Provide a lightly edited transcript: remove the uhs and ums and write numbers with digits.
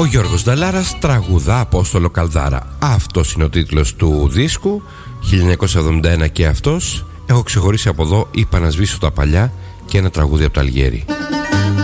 Ο Γιώργος Νταλάρας τραγουδά Απόστολο Καλδάρα. Αυτός είναι ο τίτλος του δίσκου, 1971 και αυτός. Έχω ξεχωρίσει από εδώ «Είπα να σβήσω τα παλιά» και ένα τραγούδι από το Αλγέρι.